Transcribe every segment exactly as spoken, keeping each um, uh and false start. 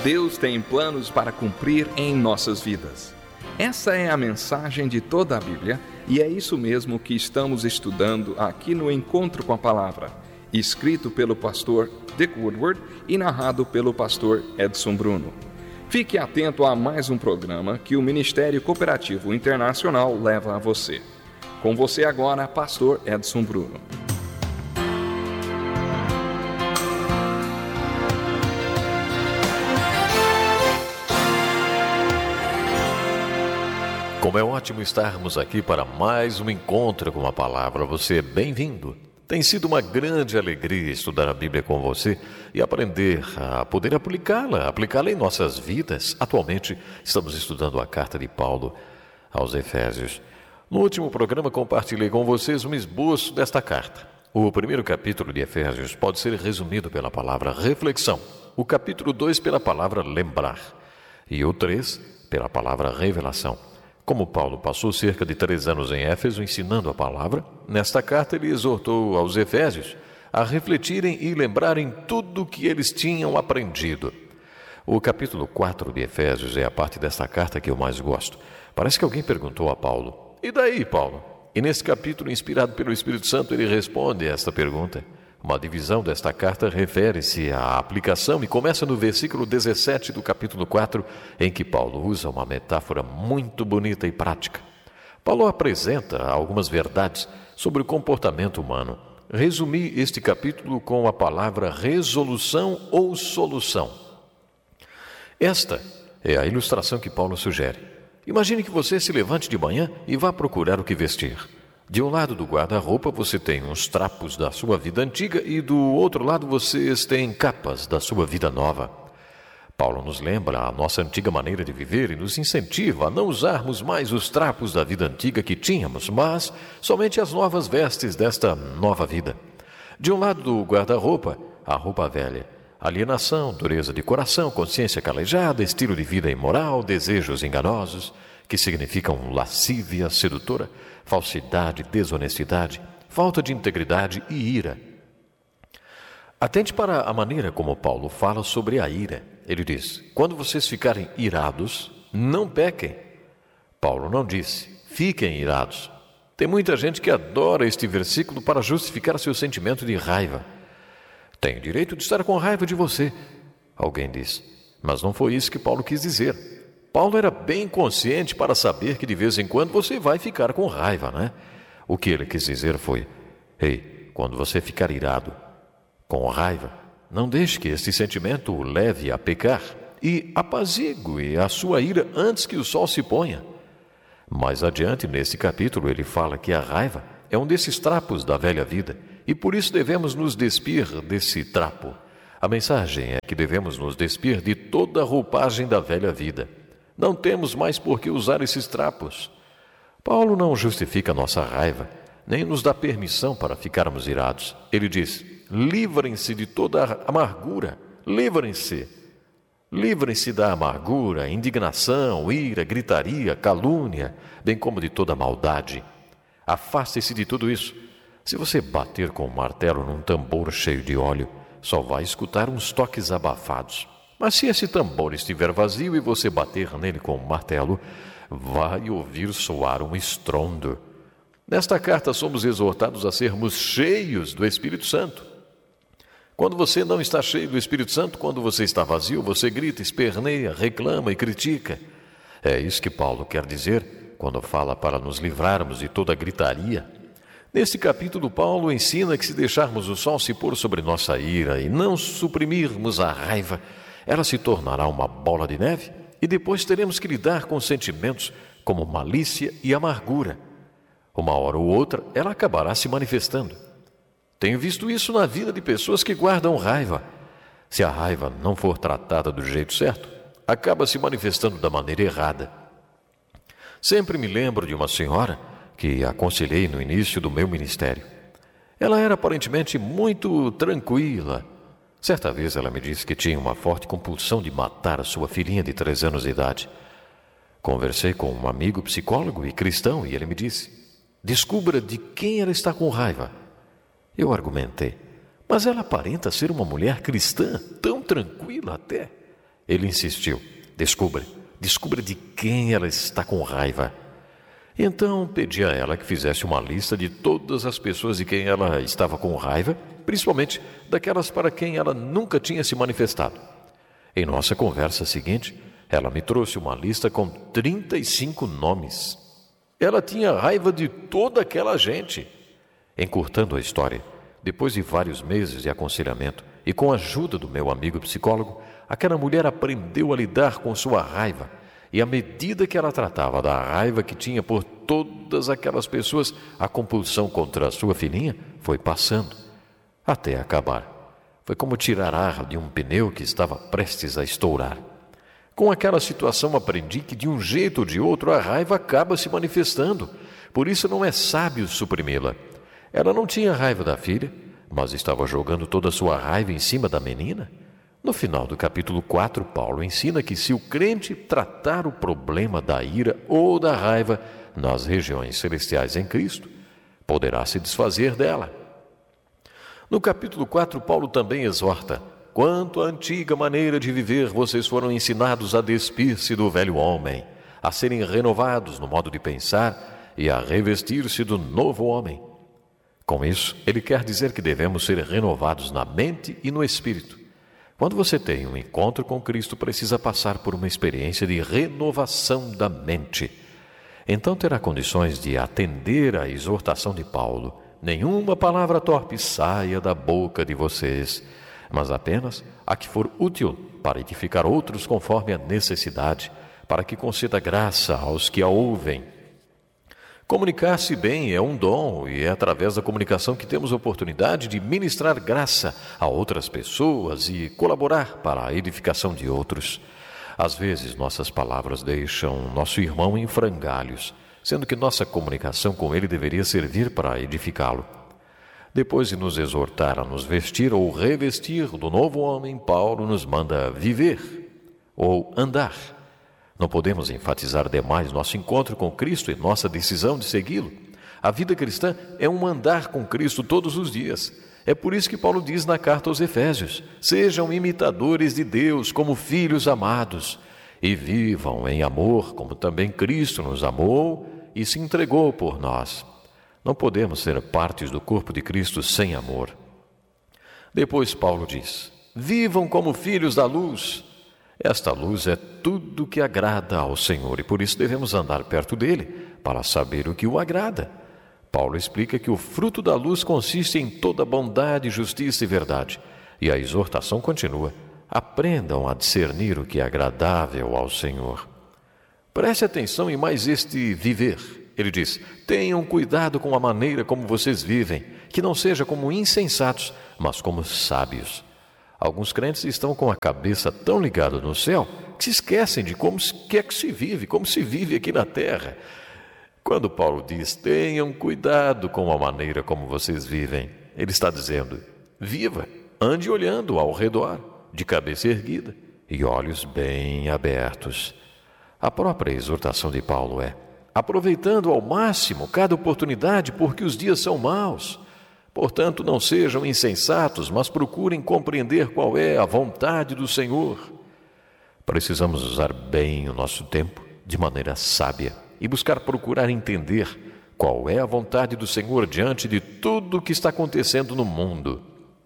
Deus tem planos para cumprir em nossas vidas. Essa é a mensagem de toda a Bíblia e é isso mesmo que estamos estudando aqui no Encontro com a Palavra, escrito pelo pastor Dick Woodward e narrado pelo pastor Edson Bruno. Fique atento a mais um programa que o Ministério Cooperativo Internacional leva a você. Com você agora, pastor Edson Bruno. Como é ótimo estarmos aqui para mais um encontro com a palavra. Você é bem-vindo. Tem sido uma grande alegria estudar a Bíblia com você e aprender a poder aplicá-la, aplicá-la em nossas vidas. Atualmente estamos estudando a carta de Paulo aos Efésios. No último programa compartilhei com vocês um esboço desta carta. O primeiro capítulo de Efésios pode ser resumido pela palavra reflexão, o capítulo dois pela palavra lembrar e o três pela palavra revelação. Como Paulo passou cerca de três anos em Éfeso ensinando a palavra, nesta carta ele exortou aos Efésios a refletirem e lembrarem tudo o que eles tinham aprendido. O capítulo quatro de Efésios é a parte desta carta que eu mais gosto. Parece que alguém perguntou a Paulo: e daí, Paulo? E nesse capítulo, inspirado pelo Espírito Santo, ele responde a esta pergunta. Uma divisão desta carta refere-se à aplicação e começa no versículo dezessete do capítulo quatro, em que Paulo usa uma metáfora muito bonita e prática. Paulo apresenta algumas verdades sobre o comportamento humano. Resumi este capítulo com a palavra resolução ou solução. Esta é a ilustração que Paulo sugere. Imagine que você se levante de manhã e vá procurar o que vestir. De um lado do guarda-roupa você tem uns trapos da sua vida antiga e do outro lado vocês têm capas da sua vida nova. Paulo nos lembra a nossa antiga maneira de viver e nos incentiva a não usarmos mais os trapos da vida antiga que tínhamos, mas somente as novas vestes desta nova vida. De um lado do guarda-roupa, a roupa velha. Alienação, dureza de coração, consciência calejada, estilo de vida imoral, desejos enganosos, que significam lascívia, sedutora, falsidade, desonestidade, falta de integridade e ira. Atente para a maneira como Paulo fala sobre a ira. Ele diz: quando vocês ficarem irados, não pequem. Paulo não disse: fiquem irados. Tem muita gente que adora este versículo para justificar seu sentimento de raiva. Tenho direito de estar com raiva de você, alguém diz. Mas não foi isso que Paulo quis dizer. Paulo era bem consciente para saber que de vez em quando você vai ficar com raiva, né? O que ele quis dizer foi: ei, quando você ficar irado, com raiva, não deixe que este sentimento o leve a pecar e apazigue a sua ira antes que o sol se ponha. Mais adiante, nesse capítulo, ele fala que a raiva é um desses trapos da velha vida e por isso devemos nos despir desse trapo. A mensagem é que devemos nos despir de toda a roupagem da velha vida. Não temos mais por que usar esses trapos. Paulo não justifica nossa raiva, nem nos dá permissão para ficarmos irados. Ele diz: livrem-se de toda a amargura, livrem-se. Livrem-se da amargura, indignação, ira, gritaria, calúnia, bem como de toda maldade. Afaste-se de tudo isso. Se você bater com um martelo num tambor cheio de óleo, só vai escutar uns toques abafados. Mas se esse tambor estiver vazio e você bater nele com um martelo, vai ouvir soar um estrondo. Nesta carta somos exortados a sermos cheios do Espírito Santo. Quando você não está cheio do Espírito Santo, quando você está vazio, você grita, esperneia, reclama e critica. É isso que Paulo quer dizer quando fala para nos livrarmos de toda gritaria. Neste capítulo, Paulo ensina que se deixarmos o sol se pôr sobre nossa ira e não suprimirmos a raiva, ela se tornará uma bola de neve e depois teremos que lidar com sentimentos como malícia e amargura. Uma hora ou outra, ela acabará se manifestando. Tenho visto isso na vida de pessoas que guardam raiva. Se a raiva não for tratada do jeito certo, acaba se manifestando da maneira errada. Sempre me lembro de uma senhora que aconselhei no início do meu ministério. Ela era aparentemente muito tranquila. Certa vez ela me disse que tinha uma forte compulsão de matar a sua filhinha de três anos de idade. Conversei com um amigo psicólogo e cristão e ele me disse: descubra de quem ela está com raiva. Eu argumentei: mas ela aparenta ser uma mulher cristã, tão tranquila até. Ele insistiu: descubra, descubra de quem ela está com raiva. Então pedi a ela que fizesse uma lista de todas as pessoas de quem ela estava com raiva, principalmente daquelas para quem ela nunca tinha se manifestado. Em nossa conversa seguinte, ela me trouxe uma lista com trinta e cinco nomes. Ela tinha raiva de toda aquela gente. Encurtando a história, depois de vários meses de aconselhamento e com a ajuda do meu amigo psicólogo, aquela mulher aprendeu a lidar com sua raiva. E à medida que ela tratava da raiva que tinha por todas aquelas pessoas, a compulsão contra a sua filhinha foi passando, até acabar. Foi como tirar ar de um pneu que estava prestes a estourar. Com aquela situação aprendi que de um jeito ou de outro a raiva acaba se manifestando, por isso não é sábio suprimi-la. Ela não tinha raiva da filha, mas estava jogando toda a sua raiva em cima da menina. No final do capítulo quatro, Paulo ensina que se o crente tratar o problema da ira ou da raiva nas regiões celestiais em Cristo, poderá se desfazer dela. No capítulo quatro, Paulo também exorta: quanto à antiga maneira de viver, vocês foram ensinados a despir-se do velho homem, a serem renovados no modo de pensar e a revestir-se do novo homem. Com isso, ele quer dizer que devemos ser renovados na mente e no espírito. Quando você tem um encontro com Cristo, precisa passar por uma experiência de renovação da mente. Então terá condições de atender à exortação de Paulo. Nenhuma palavra torpe saia da boca de vocês, mas apenas a que for útil para edificar outros conforme a necessidade, para que conceda graça aos que a ouvem. Comunicar-se bem é um dom e é através da comunicação que temos oportunidade de ministrar graça a outras pessoas e colaborar para a edificação de outros. Às vezes, nossas palavras deixam nosso irmão em frangalhos, sendo que nossa comunicação com ele deveria servir para edificá-lo. Depois de nos exortar a nos vestir ou revestir do novo homem, Paulo nos manda viver ou andar. Não podemos enfatizar demais nosso encontro com Cristo e nossa decisão de segui-lo. A vida cristã é um andar com Cristo todos os dias. É por isso que Paulo diz na carta aos Efésios: sejam imitadores de Deus como filhos amados e vivam em amor, como também Cristo nos amou e se entregou por nós. Não podemos ser partes do corpo de Cristo sem amor. Depois Paulo diz: vivam como filhos da luz. Esta luz é tudo que agrada ao Senhor e por isso devemos andar perto dele para saber o que o agrada. Paulo explica que o fruto da luz consiste em toda bondade, justiça e verdade. E a exortação continua: aprendam a discernir o que é agradável ao Senhor. Preste atenção em mais este viver. Ele diz: tenham cuidado com a maneira como vocês vivem, que não seja como insensatos, mas como sábios. Alguns crentes estão com a cabeça tão ligada no céu que se esquecem de como que é que se vive, como se vive aqui na terra. Quando Paulo diz: tenham cuidado com a maneira como vocês vivem, ele está dizendo: viva, ande olhando ao redor, de cabeça erguida e olhos bem abertos. A própria exortação de Paulo é: aproveitando ao máximo cada oportunidade, porque os dias são maus. Portanto, não sejam insensatos, mas procurem compreender qual é a vontade do Senhor. Precisamos usar bem o nosso tempo de maneira sábia e buscar procurar entender qual é a vontade do Senhor diante de tudo o que está acontecendo no mundo.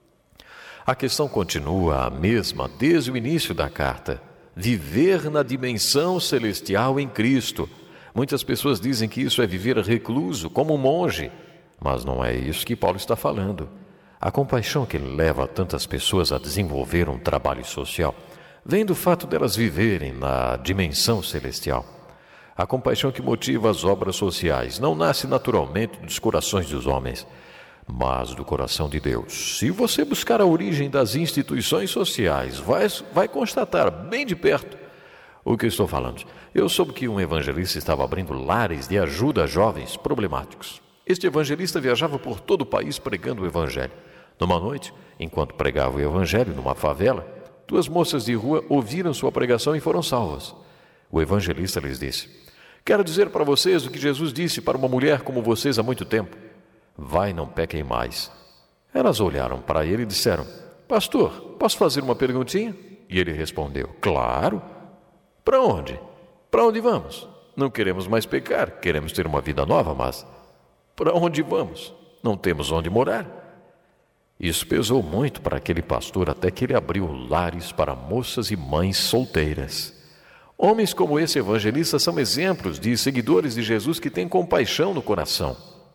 A questão continua a mesma desde o início da carta: viver na dimensão celestial em Cristo. Muitas pessoas dizem que isso é viver recluso, como um monge. Mas não é isso que Paulo está falando. A compaixão que leva tantas pessoas a desenvolver um trabalho social vem do fato delas viverem na dimensão celestial. A compaixão que motiva as obras sociais não nasce naturalmente dos corações dos homens, mas do coração de Deus. Se você buscar a origem das instituições sociais, vai, vai constatar bem de perto o que eu estou falando. Eu soube que um evangelista estava abrindo lares de ajuda a jovens problemáticos. Este evangelista viajava por todo o país pregando o evangelho. Numa noite, enquanto pregava o evangelho numa favela, duas moças de rua ouviram sua pregação e foram salvas. O evangelista lhes disse: quero dizer para vocês o que Jesus disse para uma mulher como vocês há muito tempo: vai, não pequem mais. Elas olharam para ele e disseram: pastor, posso fazer uma perguntinha? E ele respondeu: claro. Para onde? Para onde vamos? Não queremos mais pecar, queremos ter uma vida nova, mas para onde vamos? Não temos onde morar. Isso pesou muito para aquele pastor, até que ele abriu lares para moças e mães solteiras. Homens como esse evangelista são exemplos de seguidores de Jesus que têm compaixão no coração.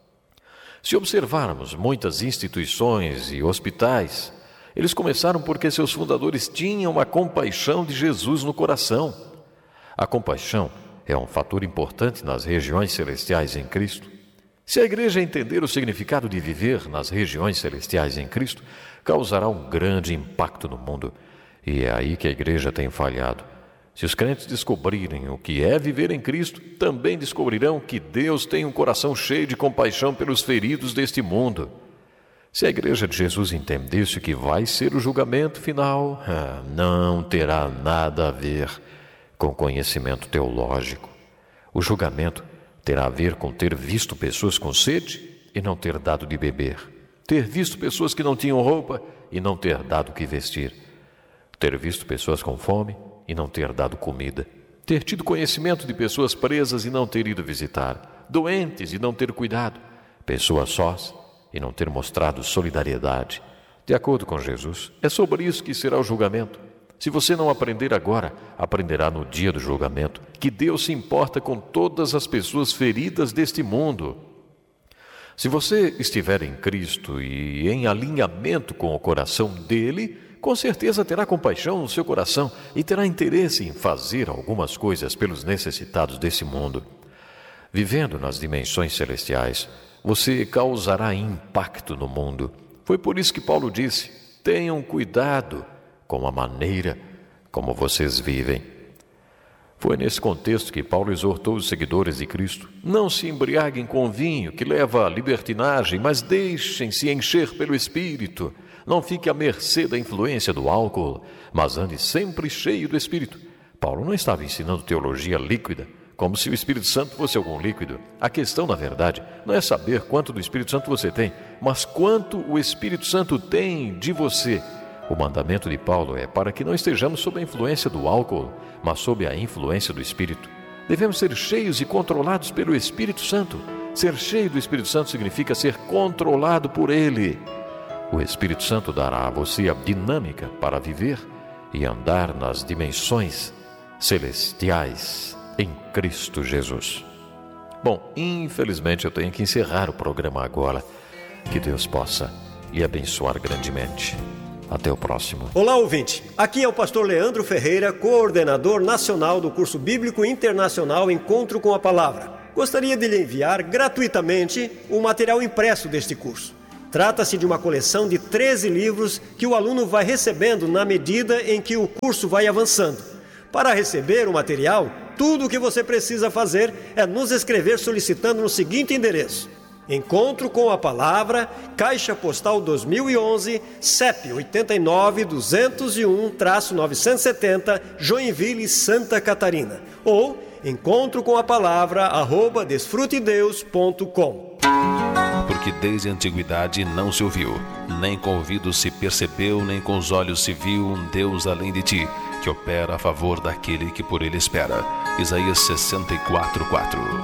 Se observarmos muitas instituições e hospitais, eles começaram porque seus fundadores tinham uma compaixão de Jesus no coração. A compaixão é um fator importante nas regiões celestiais em Cristo. Se a igreja entender o significado de viver nas regiões celestiais em Cristo, causará um grande impacto no mundo. E é aí que a igreja tem falhado. Se os crentes descobrirem o que é viver em Cristo, também descobrirão que Deus tem um coração cheio de compaixão pelos feridos deste mundo. Se a igreja de Jesus entendesse o que vai ser o julgamento final, não terá nada a ver com conhecimento teológico. O julgamento terá a ver com ter visto pessoas com sede e não ter dado de beber, ter visto pessoas que não tinham roupa e não ter dado o que vestir, ter visto pessoas com fome e não ter dado comida, ter tido conhecimento de pessoas presas e não ter ido visitar, doentes e não ter cuidado, pessoas sós e não ter mostrado solidariedade. De acordo com Jesus, é sobre isso que será o julgamento. Se você não aprender agora, aprenderá no dia do julgamento, que Deus se importa com todas as pessoas feridas deste mundo. Se você estiver em Cristo e em alinhamento com o coração dele, com certeza terá compaixão no seu coração e terá interesse em fazer algumas coisas pelos necessitados desse mundo. Vivendo nas dimensões celestiais, você causará impacto no mundo. Foi por isso que Paulo disse: tenham cuidado com a maneira como vocês vivem. Foi nesse contexto que Paulo exortou os seguidores de Cristo: não se embriaguem com vinho, que leva à libertinagem, mas deixem-se encher pelo Espírito. Não fique à mercê da influência do álcool, mas ande sempre cheio do Espírito. Paulo não estava ensinando teologia líquida, como se o Espírito Santo fosse algum líquido. A questão, na verdade, não é saber quanto do Espírito Santo você tem, mas quanto o Espírito Santo tem de você. O mandamento de Paulo é para que não estejamos sob a influência do álcool, mas sob a influência do Espírito. Devemos ser cheios e controlados pelo Espírito Santo. Ser cheio do Espírito Santo significa ser controlado por Ele. O Espírito Santo dará a você a dinâmica para viver e andar nas dimensões celestiais em Cristo Jesus. Bom, infelizmente eu tenho que encerrar o programa agora. Que Deus possa lhe abençoar grandemente. Até o próximo. Olá, ouvinte. Aqui é o pastor Leandro Ferreira, coordenador nacional do curso bíblico internacional Encontro com a Palavra. Gostaria de lhe enviar gratuitamente o material impresso deste curso. Trata-se de uma coleção de treze livros que o aluno vai recebendo na medida em que o curso vai avançando. Para receber o material, tudo o que você precisa fazer é nos escrever solicitando no seguinte endereço: Encontro com a Palavra, Caixa Postal dois mil e onze, C E P oito nove, dois zero um, novecentos e setenta, Joinville, Santa Catarina. Ou encontro com a palavra, arroba desfrutedeus ponto com. Porque desde a antiguidade não se ouviu, nem com ouvidos se percebeu, nem com os olhos se viu um Deus além de ti, que opera a favor daquele que por ele espera. Isaías sessenta e quatro, quatro.